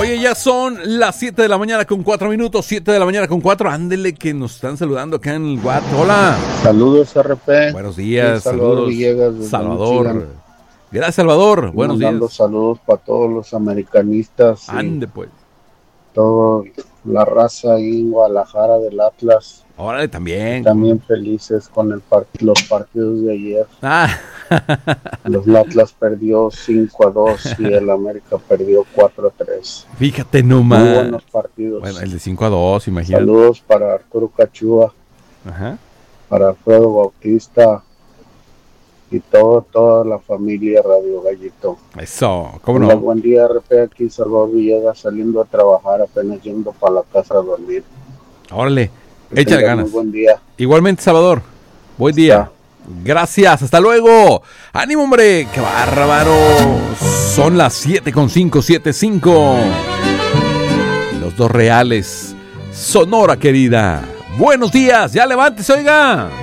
Oye, ya son las 7 de la mañana con 4 minutos, 7 de la mañana con 4. Ándele que nos están saludando acá en el WhatsApp. Hola. Saludos, RP. Buenos días, Salvador saludos. Villegas, desde Salvador. Michigan. Gracias, Salvador. Buenos Mandando días. saludos para todos los americanistas. Ande, pues. Toda la raza ahí en Guadalajara del Atlas. Órale, también. También felices con los partidos de ayer. Ah. Los Atlas perdió 5-2 y el América perdió 4-3. Fíjate nomás. Muy buenos partidos. Bueno, el de 5-2, imagínate. Saludos para Arturo Cachúa, Ajá. para Alfredo Bautista y toda la familia Radio Gallito. Eso, ¿cómo Hola, no? buen día, RP, aquí Salvador Villegas saliendo a trabajar, apenas yendo para la casa a dormir. Órale, Que échale tengan ganas. muy buen día. Igualmente, Salvador. Buen día. Gracias, hasta luego. Ánimo, hombre, qué bárbaro. Son las 7:05, 7:05. Los dos reales. Sonora, querida. Buenos días, ya levántese, oiga.